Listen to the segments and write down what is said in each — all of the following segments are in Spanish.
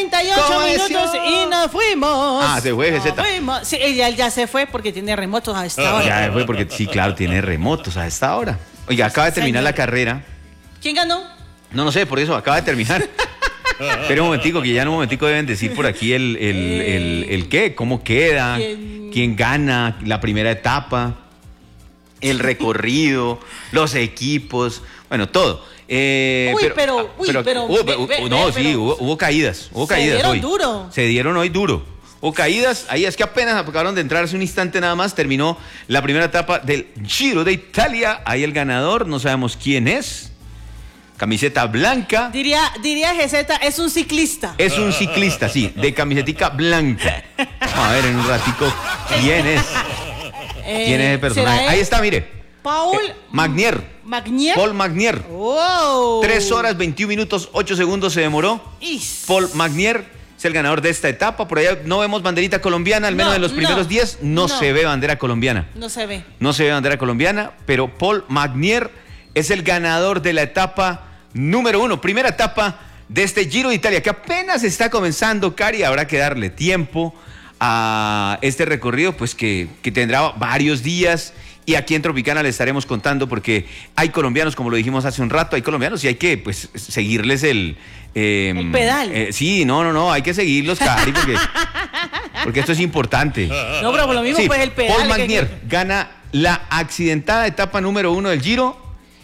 38 minutos y nos fuimos. Ah, se fue, GZ. Sí, él ya se fue porque tiene remotos a esta hora. Ya fue porque, sí, claro, tiene remotos a esta hora. Oiga, acaba de terminar la carrera. ¿Quién ganó? No sé, por eso acaba de terminar. Pero un momentico, que ya en un momentico deben decir por aquí el qué, cómo queda, quién gana la primera etapa, el recorrido, los equipos, bueno, todo. Hubo caídas hoy. Se dieron duro. Se dieron hoy duro. Hubo caídas, ahí es que apenas acabaron de entrar hace un instante nada más, terminó la primera etapa del Giro de Italia, ahí el ganador, no sabemos quién es. Camiseta blanca. Diría GZ, es un ciclista. Es un ciclista, sí, de camisetica blanca. Vamos a ver en un ratico quién es. ¿Quién es el personaje? Ahí está, mire. Paul Magnier. Paul Magnier. Wow. 3 horas, 21 minutos, 8 segundos se demoró. Paul Magnier es el ganador de esta etapa. Por allá no vemos banderita colombiana, al menos en los primeros 10 no se ve bandera colombiana. No se ve. No se ve bandera colombiana, pero Paul Magnier es el ganador de la etapa número 1, primera etapa de este Giro de Italia, que apenas está comenzando, Cari. Habrá que darle tiempo a este recorrido, pues que tendrá varios días. Y aquí en Tropicana le estaremos contando, porque hay colombianos, como lo dijimos hace un rato, hay colombianos y hay que pues seguirles el pedal. Sí, no, hay que seguirlos, Cari, porque esto es importante. No, pero por lo mismo, sí, pues el pedal. Paul Magnier gana la accidentada etapa número 1 del Giro.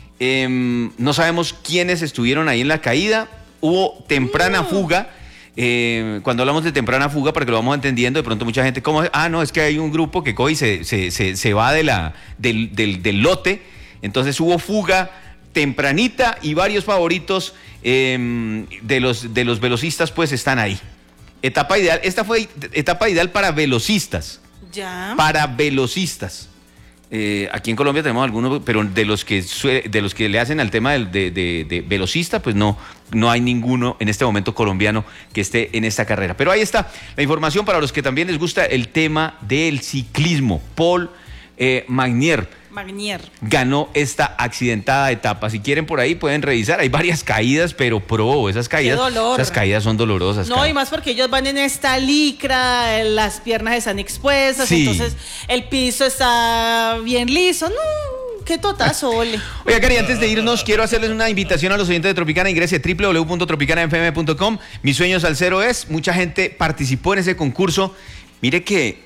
No sabemos quiénes estuvieron ahí en la caída. Hubo temprana fuga. Cuando hablamos de temprana fuga, para que lo vamos entendiendo, de pronto mucha gente, ¿cómo? No, es que hay un grupo que coge y se va del lote. Entonces hubo fuga tempranita y varios favoritos de los velocistas pues están ahí. Etapa ideal. Esta fue etapa ideal para velocistas. Ya. Para velocistas. Aquí en Colombia tenemos algunos, pero de los que le hacen al tema de velocista, pues no hay ninguno en este momento colombiano que esté en esta carrera. Pero ahí está la información para los que también les gusta el tema del ciclismo. Paul Magnier ganó esta accidentada etapa. Si quieren por ahí pueden revisar, hay varias caídas, pero esas caídas son dolorosas. No, y más porque ellos van en esta licra, las piernas están expuestas, sí. Entonces el piso está bien liso. No, qué totazo, ole. Oiga, Cari, antes de irnos, quiero hacerles una invitación a los oyentes de Tropicana. Ingrese a www.tropicanafm.com. Mi sueño salsero es, mucha gente participó en ese concurso. Mire que,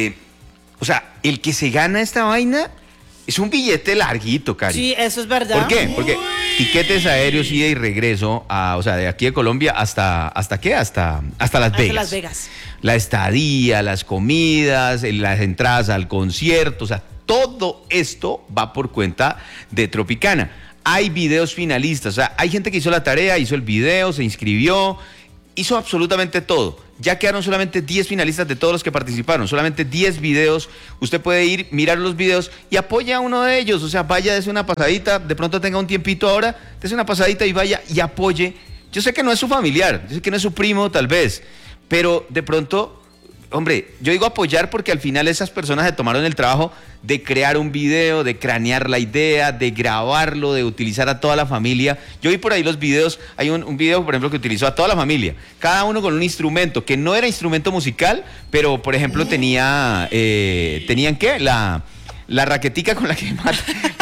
el que se gana esta vaina es un billete larguito, Cari. Sí, eso es verdad. ¿Por qué? Porque tiquetes aéreos, ida y regreso, de aquí de Colombia hasta ¿qué? Hasta Las Vegas. Las Vegas. La estadía, las comidas, las entradas al concierto, todo esto va por cuenta de Tropicana. Hay videos finalistas, hay gente que hizo la tarea, hizo el video, se inscribió, hizo absolutamente todo. Ya quedaron solamente 10 finalistas de todos los que participaron, solamente 10 videos. Usted puede ir, mirar los videos y apoya a uno de ellos. Vaya, dese una pasadita, de pronto tenga un tiempito ahora, dese una pasadita y vaya y apoye. Yo sé que no es su familiar, yo sé que no es su primo tal vez, pero de pronto, hombre, yo digo apoyar porque al final esas personas se tomaron el trabajo de crear un video, de cranear la idea, de grabarlo, de utilizar a toda la familia. Yo vi por ahí los videos, hay un video, por ejemplo, que utilizó a toda la familia, cada uno con un instrumento, que no era instrumento musical, pero, por ejemplo, tenían, ¿qué? La raquetica con la que mata,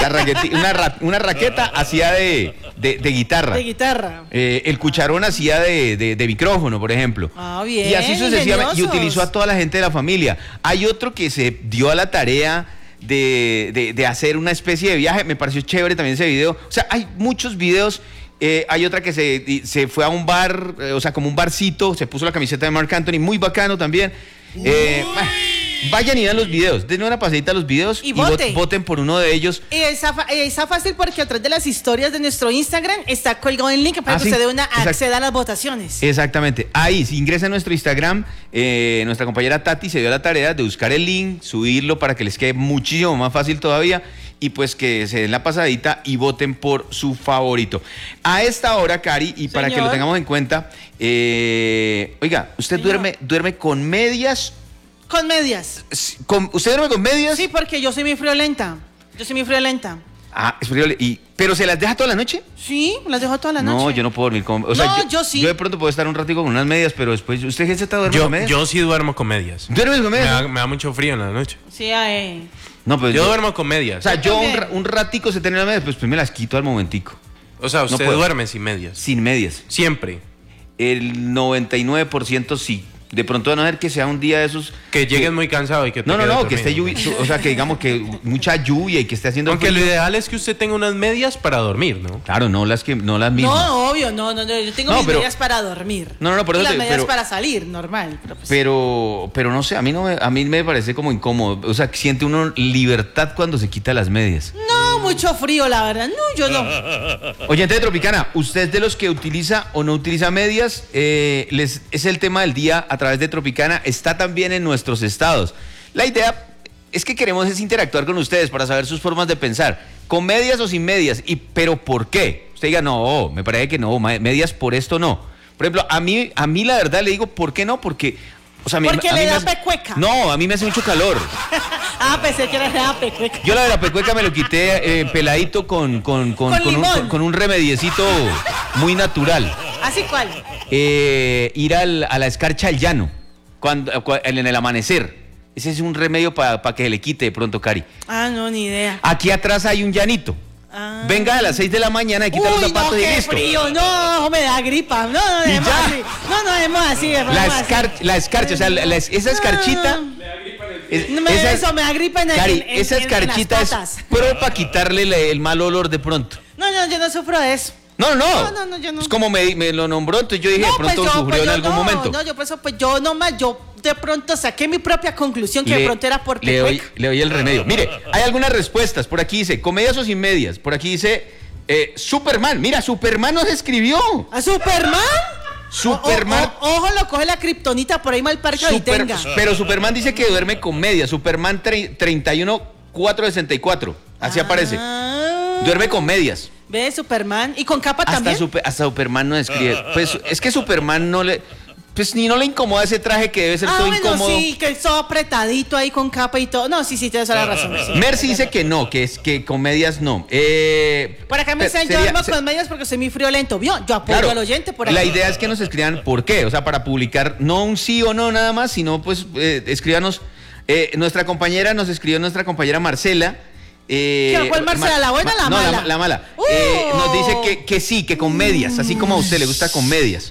una raqueta hacía de guitarra. De guitarra. El cucharón hacía de micrófono, por ejemplo. Ah, bien. Y así sucesivamente, y utilizó a toda la gente de la familia. Hay otro que se dio a la tarea de hacer una especie de viaje, me pareció chévere también ese video. Hay muchos videos. Hay otra que se fue a un bar, como un barcito, se puso la camiseta de Marc Anthony, muy bacano también. Vayan y vean los videos, denle una pasadita a los videos y voten por uno de ellos. Y está fácil porque atrás de las historias de nuestro Instagram está colgado el link para que usted acceda a las votaciones. Exactamente, ahí si ingresa a nuestro Instagram, nuestra compañera Tati se dio la tarea de buscar el link, subirlo para que les quede muchísimo más fácil todavía y pues que se den la pasadita y voten por su favorito. A esta hora, Cari, y para que lo tengamos en cuenta, oiga, ¿usted duerme con medias? Con medias. ¿Usted duerme con medias? Sí, porque yo soy muy friolenta. Es frío. ¿Pero se las deja toda la noche? Sí, las dejo toda la noche. No, yo no puedo dormir con... yo sí. Yo de pronto puedo estar un ratico con unas medias, pero después... ¿Usted qué se está durmiendo con medias? Yo sí duermo con medias. ¿Duermes con medias? Me da mucho frío en la noche. Sí, No, pero yo duermo con medias. O sea, yo un ratico se tenía las medias, pues me las quito al momentico. O sea, usted duerme sin medias. Sin medias. Siempre. El 99% sí. De pronto, a no ser que sea un día de esos... Que llegues muy cansado y que te quedes que esté o sea, que digamos que mucha lluvia y que esté haciendo... Aunque lo ideal es que usted tenga unas medias para dormir, ¿no? Claro, no las mismas. No, obvio, no, yo tengo mis medias para dormir. No, por eso... Y las medias para salir, normal. Pero no sé, a mí me parece como incómodo. O sea, siente uno libertad cuando se quita las medias. No, mucho frío, la verdad. No, yo no. Oyente de Tropicana, ¿usted es de los que utiliza o no utiliza medias? Es el tema del día a través de Tropicana, está también en nuestros estados. La idea es que queremos interactuar con ustedes para saber sus formas de pensar, con medias o sin medias, pero ¿por qué? Usted diga, no, me parece que no, medias por esto no. Por ejemplo, a mí la verdad le digo, ¿por qué no? Porque... O sea, porque le da pecueca. No, a mí me hace mucho calor. Pensé que le da pecueca. Yo la de la pecueca me lo quité peladito con un remediecito muy natural. ¿Así cuál? Ir a la escarcha del llano en el amanecer. Ese es un remedio para que se le quite de pronto, Cari. No, ni idea. Aquí atrás hay un llanito. Venga a las 6 de la mañana y quita los zapatos y listo. Frío, no, me da gripa. No, dejemos así. La escarcha, o sea, esa escarchita. Me da gripa en Cari, esa escarchita es pro para quitarle el mal olor de pronto. No, yo no sufro de eso. No, yo no. Es como me lo nombró, entonces yo dije, de pronto sufrió en algún momento. No, yo de pronto saqué mi propia conclusión que de pronto era por pecueca. Le doy el remedio. Mire, hay algunas respuestas. Por aquí dice, ¿con medias o sin medias? Por aquí dice, Superman. Mira, Superman nos escribió. ¿A Superman? Superman. Ojo, lo coge la kriptonita por ahí mal parque y tenga. Pero Superman dice que duerme con medias. Superman 31464. Así aparece. Duerme con medias. ¿Ve Superman? ¿Y con capa también? Hasta Superman no escribe. Pues es que Superman no le... Pues ni no le incomoda ese traje que debe ser todo incómodo. Sí, que es todo apretadito ahí con capa y todo. No, sí, tienes toda la razón. Mercy dice que no, que con medias no. Por acá me dicen, yo duermo con medias porque soy muy friolento. Yo apoyo al oyente por acá. La idea es que nos escriban por qué, o sea, para publicar no un sí o no nada más, sino pues escríbanos. Nuestra compañera Marcela. ¿Cuál Marcela? ¿La buena o la mala? No, la mala. Nos dice que sí, que con medias, así como a usted le gusta con medias.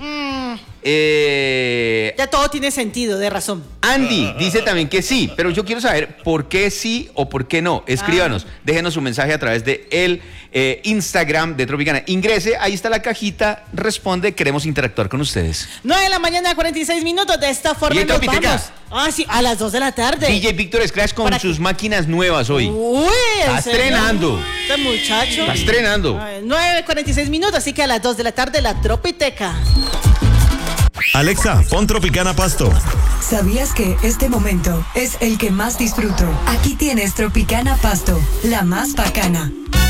Ya todo tiene sentido, de razón. Andy dice también que sí, pero yo quiero saber por qué sí o por qué no. Escríbanos, déjenos su mensaje a través de el Instagram de Tropicana. Ingrese, ahí está la cajita, responde, queremos interactuar con ustedes. 9 de la mañana, 46 minutos, de esta forma nos vamos. Sí, a las 2 de la tarde. DJ Víctor Scratch con sus máquinas nuevas hoy. Está estrenando. Este muchacho. Está estrenando. 9:46 minutos, así que a las 2 de la tarde la Tropiteca. Alexa, pon Tropicana Pasto. ¿Sabías que este momento es el que más disfruto? Aquí tienes Tropicana Pasto, la más bacana.